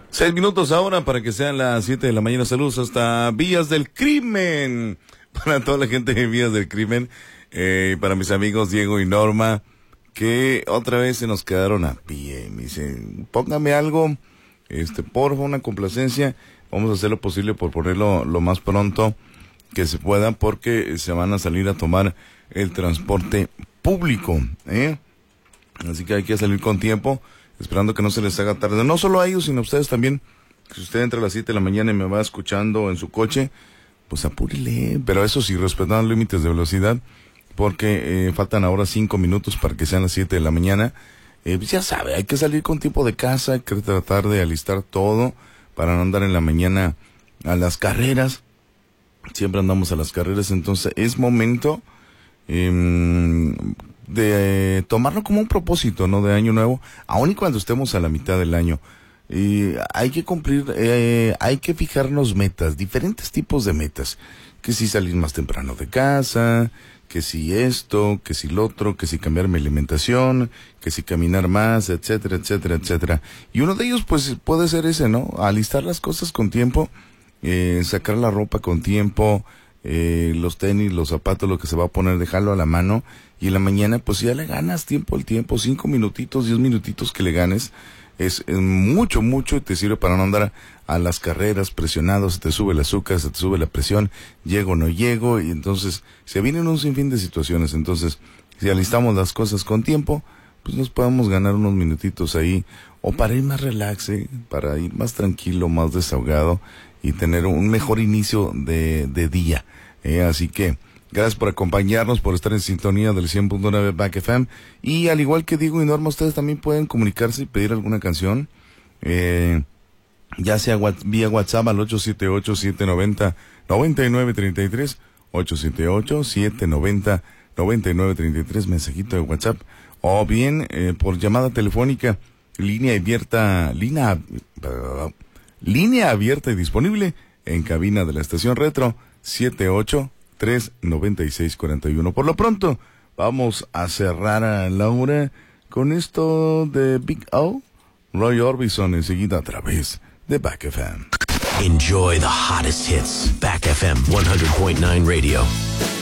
6 minutos ahora para que sean las 7 de la mañana. Saludos hasta Vías del Crimen. Para toda la gente de Vías del Crimen. Para mis amigos Diego y Norma, que otra vez se nos quedaron a pie. Me dicen, póngame algo, porfa, una complacencia. Vamos a hacer lo posible por ponerlo lo más pronto que se pueda, porque se van a salir a tomar el transporte público, Así que hay que salir con tiempo, esperando que no se les haga tarde. No solo a ellos, sino a ustedes también. Si usted entra a las 7 de la mañana y me va escuchando en su coche, pues apúrele. Pero eso sí, respetando límites de velocidad, porque faltan ahora 5 minutos para que sean las 7 de la mañana. Pues ya sabe, hay que salir con tiempo de casa, hay que tratar de alistar todo para no andar en la mañana a las carreras. Siempre andamos a las carreras, entonces es momento de tomarlo como un propósito, ¿no? De año nuevo, aun y cuando estemos a la mitad del año. Y hay que cumplir, hay que fijarnos metas, diferentes tipos de metas. Que si salir más temprano de casa, que si esto, que si lo otro, que si cambiar mi alimentación, que si caminar más, etcétera, etcétera, etcétera. Y uno de ellos, pues, puede ser ese, ¿no? Alistar las cosas con tiempo, sacar la ropa con tiempo, los tenis, los zapatos, lo que se va a poner, dejarlo a la mano. Y en la mañana, pues, ya le ganas tiempo al tiempo, 5 minutitos, 10 minutitos que le ganes. Es mucho, mucho, y te sirve para no andar a las carreras presionado. Se te sube el azúcar, se te sube la presión, llego o no llego, y entonces se vienen un sinfín de situaciones. Entonces, si alistamos las cosas con tiempo, pues nos podemos ganar unos minutitos ahí, o para ir más relaxe, para ir más tranquilo, más desahogado, y tener un mejor inicio de día. Así que, gracias por acompañarnos, por estar en sintonía del 100.9 Back FM. Y al igual que Diego y Norma, ustedes también pueden comunicarse y pedir alguna canción. Ya sea vía WhatsApp al 878-790-9933. 878-790-9933, mensajito de WhatsApp. O bien por llamada telefónica, línea abierta y disponible en cabina de la estación Retro, 78-396-41. Por lo pronto, vamos a cerrar a la hora con esto de Big O, Roy Orbison, enseguida a través de Back FM. Enjoy the hottest hits. Back FM 100.9 Radio.